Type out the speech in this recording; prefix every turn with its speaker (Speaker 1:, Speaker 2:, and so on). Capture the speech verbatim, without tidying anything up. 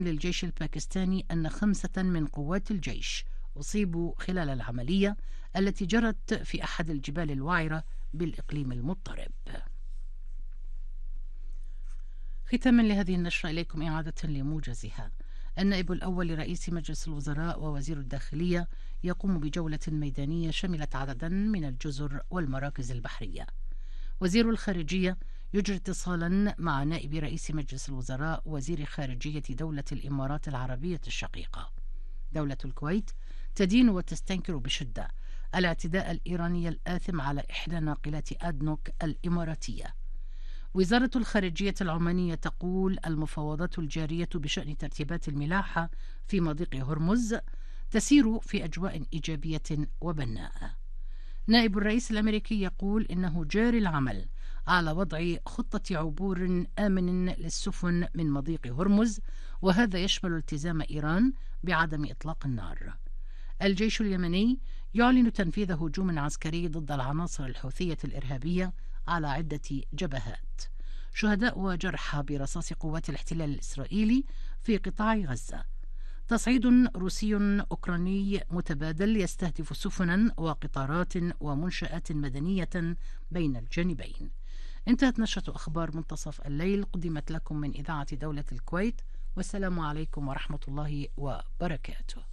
Speaker 1: للجيش الباكستاني أن خمسة من قوات الجيش أصيبوا خلال العملية التي جرت في أحد الجبال الوعرة بالإقليم المضطرب. ختاما لهذه النشرة إليكم إعادة لموجزها. النائب الأول لرئيس مجلس الوزراء ووزير الداخلية يقوم بجولة ميدانية شملت عددا من الجزر والمراكز البحرية. وزير الخارجية يجري اتصالا مع نائب رئيس مجلس الوزراء وزير خارجية دولة الإمارات العربية الشقيقة. دولة الكويت تدين وتستنكر بشدة الاعتداء الإيراني الآثم على إحدى ناقلات أدنوك الإماراتية. وزارة الخارجية العمانية تقول المفاوضات الجارية بشأن ترتيبات الملاحة في مضيق هرمز تسير في أجواء إيجابية وبناءة. نائب الرئيس الأمريكي يقول إنه جاري العمل على وضع خطة عبور آمن للسفن من مضيق هرمز، وهذا يشمل التزام إيران بعدم إطلاق النار. الجيش اليمني يعلن تنفيذ هجوم عسكري ضد العناصر الحوثية الإرهابية على عدة جبهات. شهداء وجرحى برصاص قوات الاحتلال الإسرائيلي في قطاع غزة. تصعيد روسي أوكراني متبادل يستهدف سفنا وقطارات ومنشآت مدنية بين الجانبين. انتهت نشرة أخبار منتصف الليل، قدمت لكم من إذاعة دولة الكويت، والسلام عليكم ورحمة الله وبركاته.